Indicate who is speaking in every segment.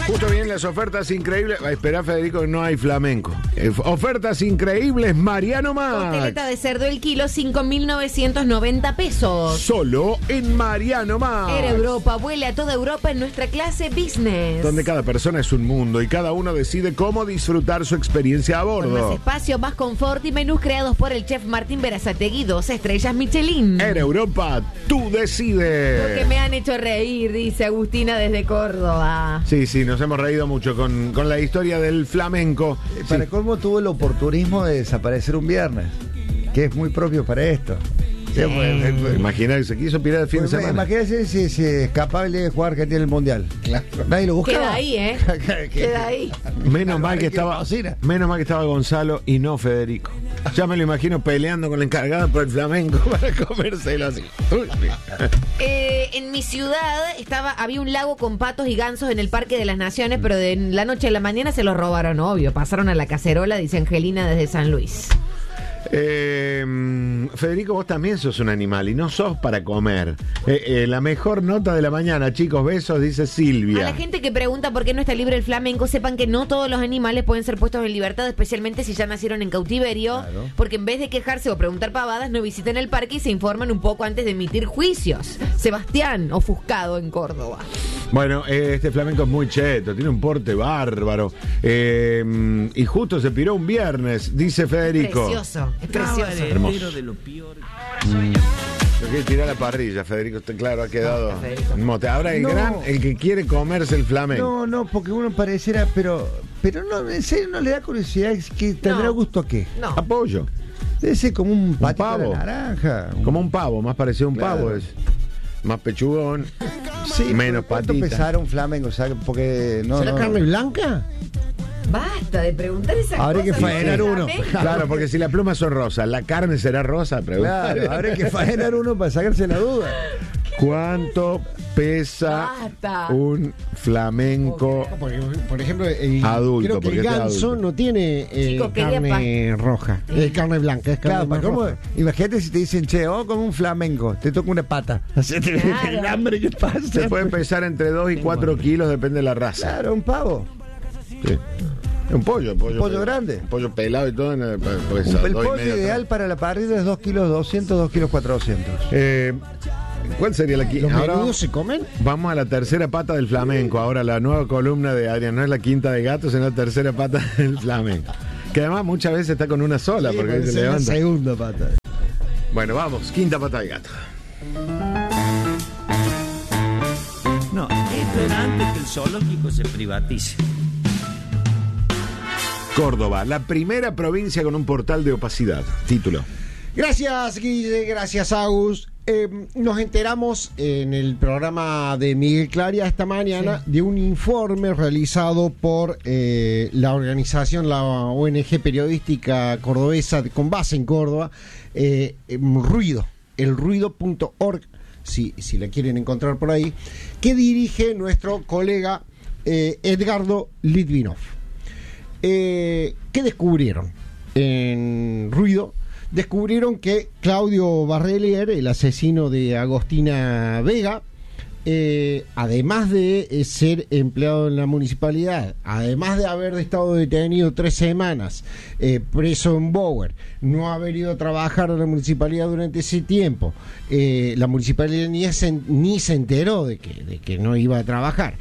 Speaker 1: Justo vienen las ofertas increíbles. Espera, Federico, que no hay flamenco. Ofertas increíbles, Mariano Max.
Speaker 2: Costeleta de cerdo el kilo, 5.990 pesos.
Speaker 1: Solo en Mariano Max.
Speaker 2: Air Europa, vuele a toda Europa en nuestra clase business.
Speaker 1: Donde cada persona es un mundo y cada uno decide cómo disfrutar su experiencia a
Speaker 2: Con más
Speaker 1: bordo.
Speaker 2: espacio, más confort y menús creados por el chef Martín Berazategui, 2 estrellas Michelin.
Speaker 1: Air Europa, tú decides.
Speaker 2: Lo que me han hecho reír, dice Agustina desde Córdoba.
Speaker 1: Sí, nos hemos reído mucho con la historia del flamenco.
Speaker 3: Para
Speaker 1: Sí.
Speaker 3: colmo tuvo el oportunismo de desaparecer un viernes, que es muy propio para esto. Sí,
Speaker 1: Imagina que se quiso pirar el fin de semana.
Speaker 3: Imagínate si escapaba y le de jugar Argentina en el Mundial. Claro. Nadie lo buscaba.
Speaker 2: Queda ahí, ¿eh? Queda ahí.
Speaker 1: Menos mal que
Speaker 3: hay que
Speaker 1: estaba
Speaker 3: cocina.
Speaker 1: menos mal que estaba Gonzalo y no Federico. Ya me lo imagino peleando con la encargada por el flamenco para comérselo así.
Speaker 2: En mi ciudad había un lago con patos y gansos en el Parque de las Naciones, pero de la noche a la mañana se los robaron, obvio. Pasaron a la cacerola, dice Angelina desde San Luis.
Speaker 1: Federico, vos también sos un animal y no sos para comer. La mejor nota de la mañana, chicos, besos, dice Silvia.
Speaker 2: A la gente que pregunta por qué no está libre el flamenco, sepan que no todos los animales pueden ser puestos en libertad, especialmente si ya nacieron en cautiverio,
Speaker 3: Claro.
Speaker 2: porque en vez de quejarse o preguntar pavadas, no visiten el parque y se informan un poco antes de emitir juicios. Sebastián, ofuscado en Córdoba.
Speaker 1: Bueno, este flamenco es muy cheto, tiene un porte bárbaro. Y justo se piró un viernes, dice Federico.
Speaker 2: Precioso, es precioso.
Speaker 1: Hermoso.
Speaker 4: De lo peor.
Speaker 1: Lo quiere tirar a la parrilla, Federico, está claro, ha quedado
Speaker 2: Federico.
Speaker 1: en mote. Ahora el
Speaker 3: No.
Speaker 1: el que quiere comerse el flamenco.
Speaker 3: No, porque uno pareciera, pero no, en serio no le da curiosidad, es que tendrá
Speaker 2: No.
Speaker 3: gusto a qué.
Speaker 2: No.
Speaker 1: Apoyo.
Speaker 3: Debe ser como un patito
Speaker 1: pavo.
Speaker 3: de naranja.
Speaker 1: Como un pavo, más parecido a un
Speaker 3: Claro.
Speaker 1: pavo es. Más pechugón,
Speaker 3: Sí,
Speaker 1: menos
Speaker 3: ¿cuánto
Speaker 1: patita.
Speaker 3: pesará un flamenco? ¿Sabe? Porque no.
Speaker 5: ¿Será
Speaker 3: no.
Speaker 5: carne blanca?
Speaker 2: Basta de preguntar esas
Speaker 3: Habrá que
Speaker 2: cosas.
Speaker 3: faenar
Speaker 2: ¿no?
Speaker 3: uno.
Speaker 1: Claro, porque si las plumas son rosas, ¿la carne será rosa? Pregunta.
Speaker 3: Claro, habrá que faenar uno para sacarse la duda.
Speaker 1: ¿Cuánto pesa
Speaker 2: Basta.
Speaker 1: un flamenco?
Speaker 5: Por ejemplo,
Speaker 1: Adulto,
Speaker 5: creo que
Speaker 1: porque
Speaker 5: el
Speaker 1: este es
Speaker 5: ganso
Speaker 1: adulto.
Speaker 5: no tiene
Speaker 2: Chicos, quería
Speaker 5: carne roja, carne blanca, es carne
Speaker 3: Claro,
Speaker 5: más
Speaker 3: ¿cómo?
Speaker 5: roja.
Speaker 3: Imagínate si te dicen, che, como un flamenco, te toca una pata. El hambre que pasa.
Speaker 1: Se puede pesar entre 2 y 4 kilos, depende de la raza.
Speaker 3: Claro, un pavo.
Speaker 1: Sí. Un pollo,
Speaker 3: pollo grande.
Speaker 1: Un pollo pelado y todo. Pues,
Speaker 3: El pollo ideal para la parrilla es 2 kilos 200, 2 kilos 400.
Speaker 1: ¿Cuál sería la
Speaker 5: ¿Los
Speaker 1: ahora
Speaker 5: menudos se comen?
Speaker 1: vamos a la tercera pata del flamenco. Ahora la nueva columna de Adrián, no es la quinta de gatos, sino la tercera pata del flamenco. Que además muchas veces está con una sola,
Speaker 5: Sí,
Speaker 1: porque
Speaker 5: puede
Speaker 1: se
Speaker 5: ser la
Speaker 1: levanta.
Speaker 3: Segunda pata.
Speaker 1: Bueno, vamos, quinta pata del gato.
Speaker 4: No, esto era antes que el zoológico se privatice.
Speaker 1: Córdoba, la primera provincia con un portal de opacidad. Título.
Speaker 5: Gracias, Guille, gracias, Agus. Nos enteramos en el programa de Miguel Claria esta mañana de un informe realizado por la organización, la ONG periodística cordobesa con base en Córdoba, Ruido, elruido.org, si la quieren encontrar por ahí, que dirige nuestro colega Edgardo Litvinov. ¿Qué descubrieron? En Ruido descubrieron que Claudio Barrelier, el asesino de Agostina Vega, además de ser empleado en la municipalidad, además de haber estado detenido 3 semanas, preso en Bower, no haber ido a trabajar a la municipalidad durante ese tiempo, la municipalidad ni se enteró de que no iba a trabajar.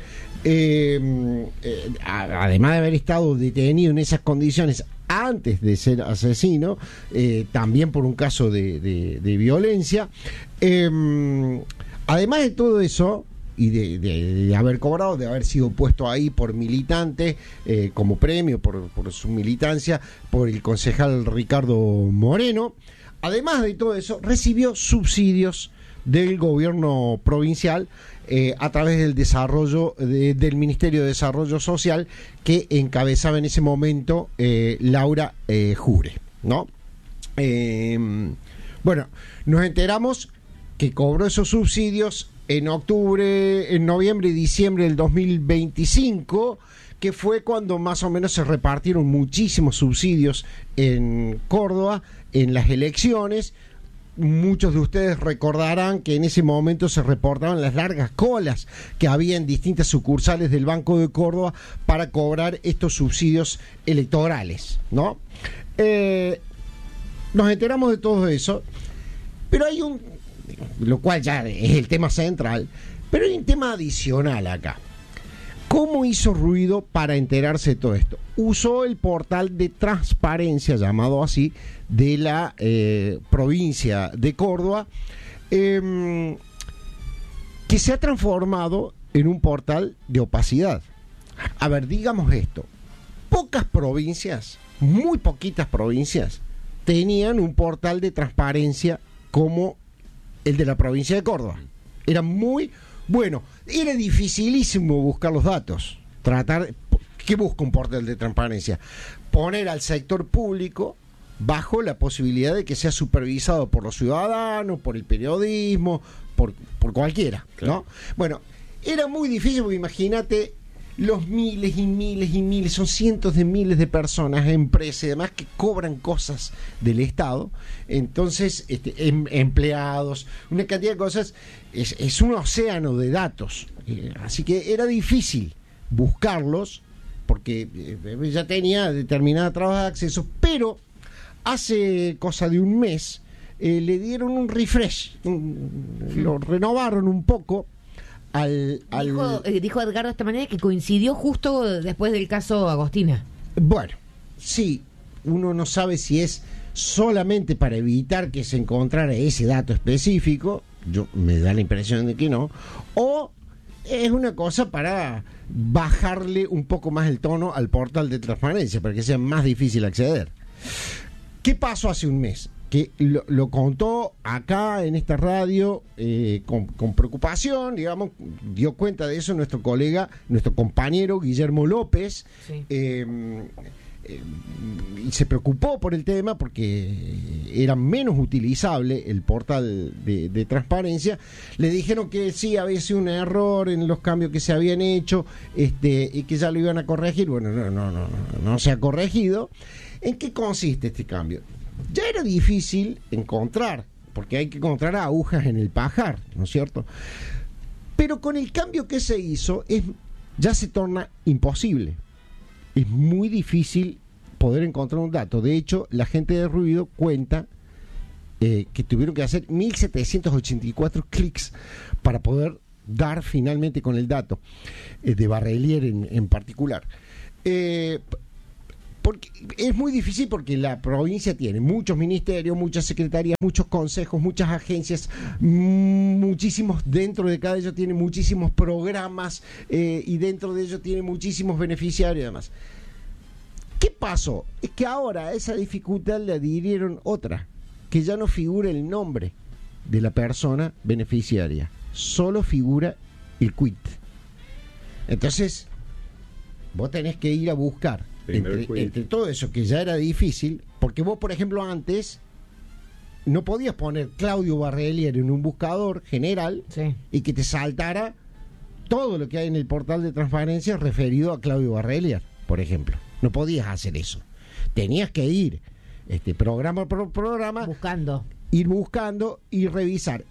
Speaker 5: Además de haber estado detenido en esas condiciones antes de ser asesino, también por un caso de violencia, además de todo eso y de haber cobrado, de haber sido puesto ahí por militante como premio por su militancia, por el concejal Ricardo Moreno, además de todo eso recibió subsidios del gobierno provincial a través del desarrollo del Ministerio de Desarrollo Social que encabezaba en ese momento Laura Jure, ¿no? Bueno, nos enteramos que cobró esos subsidios en noviembre y diciembre del 2025, que fue cuando más o menos se repartieron muchísimos subsidios en Córdoba en las elecciones. muchos de ustedes recordarán que en ese momento se reportaban las largas colas que había en distintas sucursales del Banco de Córdoba para cobrar estos subsidios electorales, ¿no? Nos enteramos de todo eso, pero hay lo cual ya es el tema central, pero hay un tema adicional acá. ¿Cómo hizo ruido para enterarse de todo esto? Usó el portal de transparencia, llamado así, de la provincia de Córdoba, que se ha transformado en un portal de opacidad. A ver, digamos esto. Pocas provincias, muy poquitas provincias, tenían un portal de transparencia como el de la provincia de Córdoba. Era muy... Bueno, era dificilísimo buscar los datos. ¿Qué busca un portal de transparencia? Poner al sector público bajo la posibilidad de que sea supervisado por los ciudadanos, por el periodismo, por cualquiera, ¿no?
Speaker 1: Claro.
Speaker 5: Bueno, era muy difícil porque imagínate los miles y miles y miles, son cientos de miles de personas, empresas y demás que cobran cosas del Estado, entonces empleados, una cantidad de cosas, es un océano de datos, así que era difícil buscarlos porque ya tenía determinada trabas de acceso, pero hace cosa de un mes le dieron un refresh, lo renovaron un poco.
Speaker 2: Dijo Edgardo esta manera que coincidió justo después del caso Agostina.
Speaker 5: Bueno, sí, uno no sabe si es solamente para evitar que se encontrara ese dato específico, me da la impresión de que no, o es una cosa para bajarle un poco más el tono al portal de transparencia, para que sea más difícil acceder. ¿Qué pasó hace un mes? Que lo contó acá en esta radio con preocupación, digamos, dio cuenta de eso nuestro compañero Guillermo López,
Speaker 2: Sí.
Speaker 5: Y se preocupó por el tema porque era menos utilizable el portal de transparencia. Le dijeron que sí había sido un error en los cambios que se habían hecho, y que ya lo iban a corregir. Bueno, no se ha corregido. ¿En qué consiste este cambio? Ya era difícil encontrar, porque hay que encontrar agujas en el pajar, ¿no es cierto? Pero con el cambio que se hizo, ya se torna imposible. Es muy difícil poder encontrar un dato. De hecho, la gente de Ruido cuenta que tuvieron que hacer 1.784 clics para poder dar finalmente con el dato de Barrelier en particular. Porque es muy difícil porque la provincia tiene muchos ministerios, muchas secretarías, muchos consejos, muchas agencias, muchísimos, dentro de cada ellos tiene muchísimos programas y dentro de ellos tiene muchísimos beneficiarios y demás. ¿Qué pasó? Es que ahora a esa dificultad le adhirieron otra, que ya no figura el nombre de la persona beneficiaria, solo figura el quit. Entonces, vos tenés que ir a buscar entre todo eso que ya era difícil, porque vos, por ejemplo, antes no podías poner Claudio Barrelier en un buscador general,
Speaker 2: Sí.
Speaker 5: y que te saltara todo lo que hay en el portal de transparencia referido a Claudio Barrelier, por ejemplo. No podías hacer eso. Tenías que ir programa por programa, ir buscando y revisar.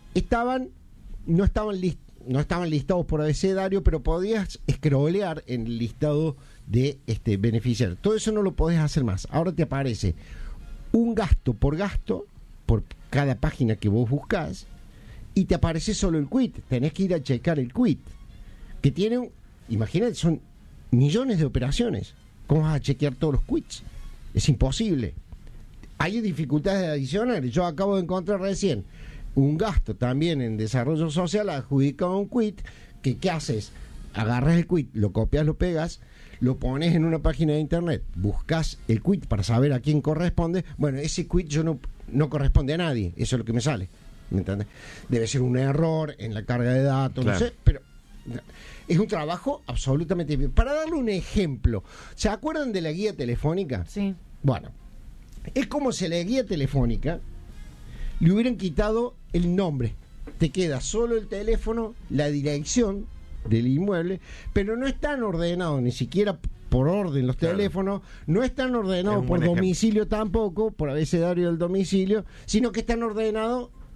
Speaker 5: No estaban listados por abecedario, pero podías scrollear en el listado de beneficiario. Todo eso no lo podés hacer más. Ahora te aparece un gasto por cada página que vos buscás, y te aparece solo el quit. Tenés que ir a checar el quit, que tiene, imagínate, son millones de operaciones. ¿Cómo vas a chequear todos los quits? Es imposible. Hay dificultades adicionales. Yo acabo de encontrar recién un gasto también en desarrollo social adjudicado a un quit, que ¿qué haces? Agarras el quit, lo copias, lo pegas, lo pones en una página de internet, buscas el quit para saber a quién corresponde. Bueno, ese quit no corresponde a nadie, eso es lo que me sale, ¿me entiendes? Debe ser un error en la carga de datos, claro. No sé, pero es un trabajo absolutamente bien. Para darle un ejemplo, ¿se acuerdan de la guía telefónica?
Speaker 2: Sí.
Speaker 5: Bueno, es como si a la guía telefónica le hubieran quitado el nombre. Te queda solo el teléfono, la dirección del inmueble, pero no están ordenados ni siquiera por orden los teléfonos, no están ordenados por domicilio tampoco, por abecedario del domicilio, sino que están ordenados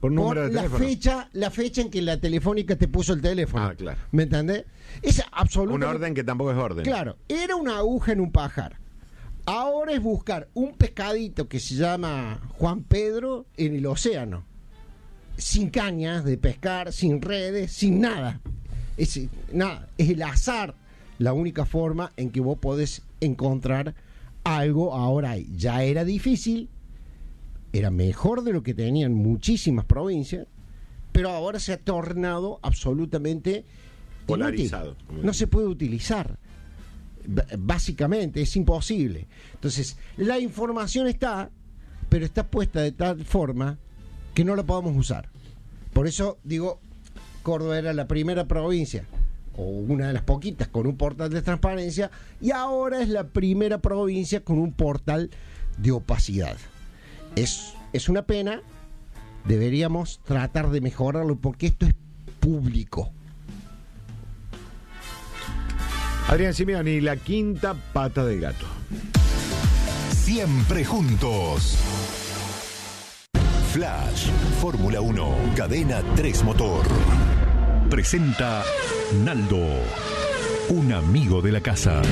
Speaker 1: Por número de teléfono.
Speaker 5: La fecha en que la telefónica te puso el teléfono.
Speaker 1: Ah, claro.
Speaker 5: ¿Me entendés? Es absolutamente...
Speaker 1: Una orden que tampoco es orden.
Speaker 5: Claro, era una aguja en un pajar. Ahora es buscar un pescadito que se llama Juan Pedro en el océano. Sin cañas de pescar, sin redes, sin nada. Es el azar la única forma en que vos podés encontrar algo ahora. Ya era difícil, era mejor de lo que tenían muchísimas provincias, pero ahora se ha tornado absolutamente
Speaker 1: polarizado.
Speaker 5: Inútil. No se puede utilizar. Básicamente, es imposible. Entonces, la información está, pero está puesta de tal forma que no la podemos usar. Por eso digo, Córdoba era la primera provincia, o una de las poquitas, con un portal de transparencia, y ahora es la primera provincia con un portal de opacidad. Es una pena, deberíamos tratar de mejorarlo, porque esto es público.
Speaker 1: Adrián Simeoni, la quinta pata del gato.
Speaker 6: Siempre juntos. Flash, Fórmula 1, Cadena 3 Motor. Presenta Naldo, un amigo de la casa.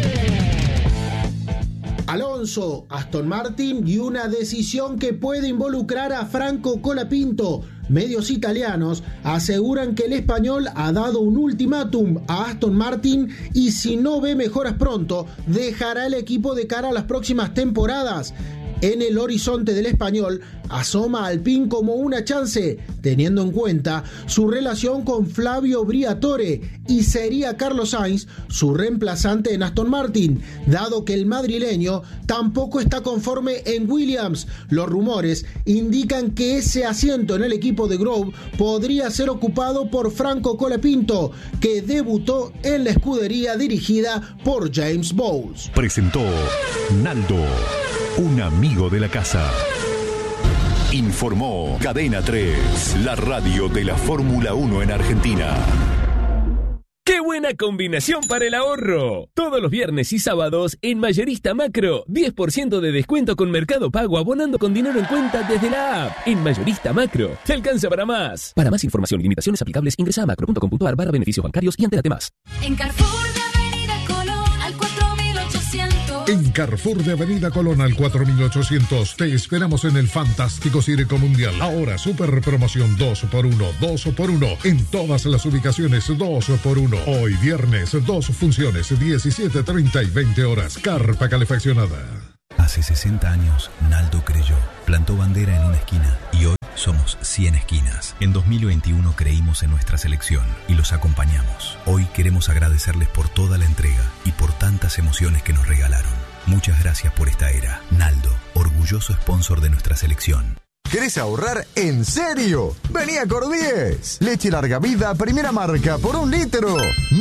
Speaker 7: Alonso, Aston Martin y una decisión que puede involucrar a Franco Colapinto. Medios italianos aseguran que el español ha dado un ultimátum a Aston Martin y si no ve mejoras pronto, dejará el equipo de cara a las próximas temporadas. En el horizonte del español asoma Alpine como una chance, teniendo en cuenta su relación con Flavio Briatore, y sería Carlos Sainz su reemplazante en Aston Martin, dado que el madrileño tampoco está conforme en Williams. Los rumores indican que ese asiento en el equipo de Grove podría ser ocupado por Franco Colapinto, que debutó en la escudería dirigida por James Bowles.
Speaker 6: Presentó Naldo, un amigo de la casa. Informó Cadena 3, la radio de la Fórmula 1 en Argentina.
Speaker 8: ¡Qué buena combinación para el ahorro! Todos los viernes y sábados en Mayorista Macro, 10% de descuento con Mercado Pago abonando con dinero en cuenta desde la app. En Mayorista Macro, te alcanza para más. Para más información y limitaciones aplicables, ingresa a macro.com.ar/beneficios bancarios y entérate más.
Speaker 9: En Carrefour de Avenida Colón al 4800.
Speaker 10: En Carrefour de Avenida Colón al 4800 te esperamos en el fantástico Circo Mundial. Ahora super promoción 2x1, 2x1 en todas las ubicaciones, 2x1. Hoy viernes, 2 funciones, 17:30 y 20 horas. Carpa calefaccionada.
Speaker 11: Hace 60 años, Naldo creyó, plantó bandera en una esquina y hoy somos 100 esquinas. En 2021 creímos en nuestra selección y los acompañamos. Hoy queremos agradecerles por toda la entrega y por tantas emociones que nos regalaron. Muchas gracias por esta era. Naldo, orgulloso sponsor de nuestra selección.
Speaker 12: ¿Querés ahorrar en serio? Vení a Cordies. Leche larga vida, primera marca, por 1 litro.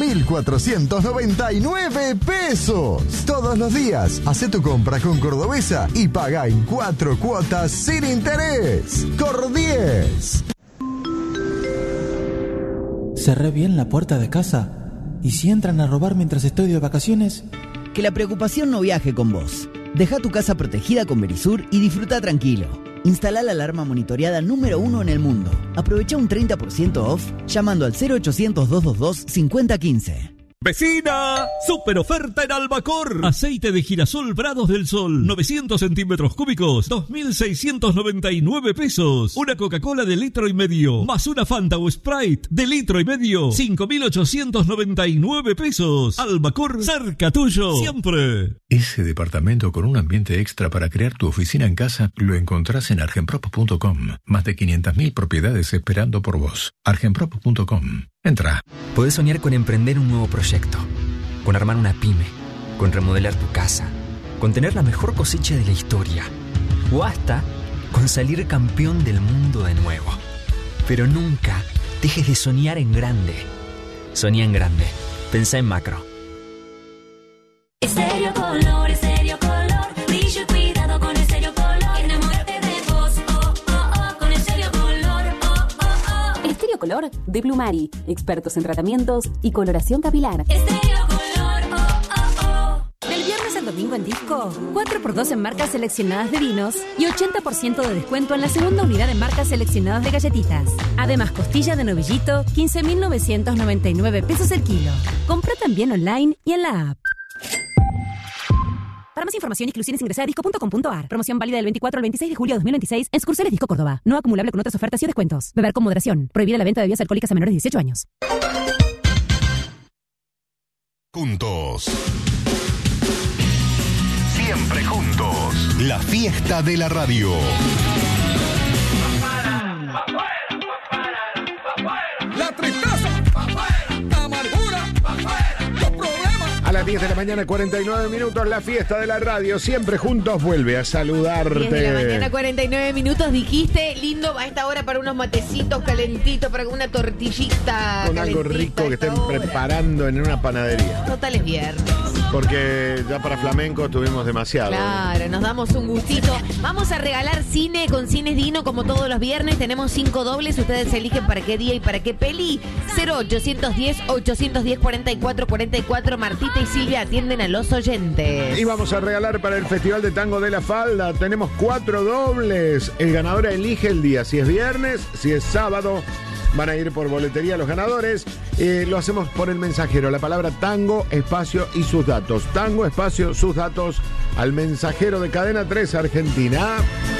Speaker 12: 1.499 pesos. Todos los días. Hacé tu compra con Cordobesa y pagá en 4 cuotas sin interés. Cordies.
Speaker 13: Cerré bien la puerta de casa. ¿Y si entran a robar mientras estoy de vacaciones?
Speaker 14: Que la preocupación no viaje con vos. Deja tu casa protegida con Verisur y disfruta tranquilo. Instala la alarma monitoreada número 1 en el mundo. Aprovecha un 30% off llamando al 0800-222-5015.
Speaker 15: ¡Vecina! ¡Super oferta en Albacor! Aceite de girasol Prados del Sol, 900 centímetros cúbicos, 2.699 pesos. Una Coca-Cola de 1,5 litros, más una Fanta o Sprite de 1,5 litros, 5.899 pesos. Albacor, cerca tuyo, siempre.
Speaker 11: Ese departamento con un ambiente extra para crear tu oficina en casa lo encontrás en argenprop.com. Más de 500.000 propiedades esperando por vos. argenprop.com. Entra.
Speaker 16: Podés soñar con emprender un nuevo proyecto, con armar una pyme, con remodelar tu casa, con tener la mejor cosecha de la historia, o hasta con salir campeón del mundo de nuevo. Pero nunca dejes de soñar en grande. Soñá en grande. Pensá en macro.
Speaker 9: Estéreo Color, Estéreo Color. Brillo y cuidado con Estéreo Color. Enamórate de vos, oh, oh, oh, con Estéreo Color, oh, oh, oh.
Speaker 17: Estéreo Color de Plumari, expertos en tratamientos y coloración capilar.
Speaker 9: Estéreo Color, oh, oh, oh.
Speaker 17: Del viernes al domingo Tango en disco, 4x2 en marcas seleccionadas de vinos y 80% de descuento en la segunda unidad en marcas seleccionadas de galletitas. Además, costilla de novillito, 15.999 pesos el kilo. Compra también online y en la app. Para más información y exclusiones ingresa a disco.com.ar. Promoción válida del 24 al 26 de julio de 2026 en sucursales Disco Córdoba. No acumulable con otras ofertas y descuentos. Beber con moderación. Prohibida la venta de bebidas alcohólicas a menores de 18 años.
Speaker 6: Juntos. Siempre juntos. La fiesta de la radio.
Speaker 18: La tristeza, la amargura, los problemas.
Speaker 1: A las 10 de la mañana, 49 minutos, la fiesta de la radio. Siempre juntos vuelve a saludarte.
Speaker 2: 10 de la mañana, 49 minutos. Dijiste, lindo a esta hora para unos matecitos calentitos, para una tortillita
Speaker 1: Con algo rico que estén preparando en una panadería.
Speaker 2: Total es viernes.
Speaker 1: Porque ya para flamenco tuvimos demasiado.
Speaker 2: Claro, nos damos un gustito. Vamos a regalar cine con Cines Dino como todos los viernes. Tenemos 5 dobles. Ustedes eligen para qué día y para qué peli. 0810-810-4444. Martita y Silvia atienden a los oyentes.
Speaker 1: Y vamos a regalar para el Festival de Tango de la Falda. Tenemos 4 dobles. El ganador elige el día. Si es viernes, si es sábado. Van a ir por boletería los ganadores. Lo hacemos por el mensajero. La palabra tango, espacio y sus datos. Tango, espacio, sus datos al mensajero de Cadena 3 Argentina.